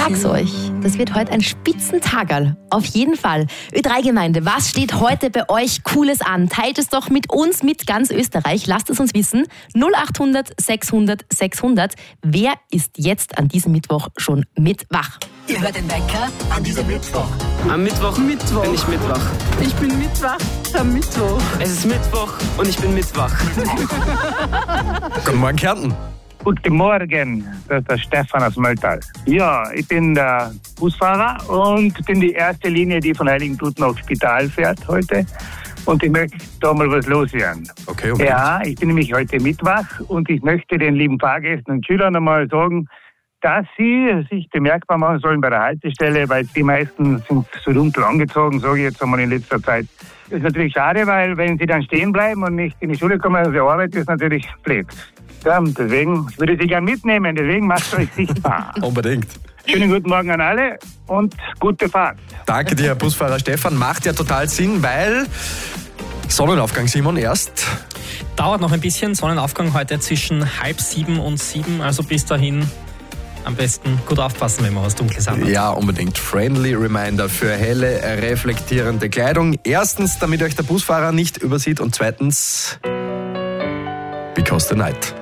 sag's euch, das wird heute ein Spitzentagerl. Auf jeden Fall. Ö3-Gemeinde, was steht heute bei euch Cooles an? Teilt es doch mit uns, mit ganz Österreich. Lasst es uns wissen. 0800 600 600. Wer ist jetzt an diesem Mittwoch schon mit wach? Ihr hört den Wecker an diesem Mittwoch. Am Mittwoch bin ich mitwach. Ich bin mitwach am Mittwoch. Es ist Mittwoch und ich bin mitwach. Guten Morgen, Kärnten. Guten Morgen, das ist der Stefan aus Mölltal. Ja, ich bin der Busfahrer und bin die erste Linie, die von Heiligenblut nach Spital fährt heute. Und ich möchte da mal was loswerden. Okay, Ja, ich bin nämlich heute mitwach und ich möchte den lieben Fahrgästen und Schülern einmal sagen, dass sie sich bemerkbar machen sollen bei der Haltestelle, weil die meisten sind so dunkel angezogen, sage ich jetzt einmal in letzter Zeit. Das ist natürlich schade, weil wenn sie dann stehen bleiben und nicht in die Schule kommen, also die Arbeit ist natürlich blöd. Ja, deswegen würde ich sie gerne mitnehmen, deswegen macht euch sichtbar. Unbedingt. Schönen guten Morgen an alle und gute Fahrt. Danke dir, Busfahrer Stefan. Macht ja total Sinn, weil Sonnenaufgang, Simon, erst. Dauert noch ein bisschen. Sonnenaufgang heute zwischen 6:30 und 7. Also bis dahin am besten gut aufpassen, wenn man was Dunkles hat. Ja, unbedingt. Friendly Reminder für helle, reflektierende Kleidung. Erstens, damit euch der Busfahrer nicht übersieht und zweitens, because the night.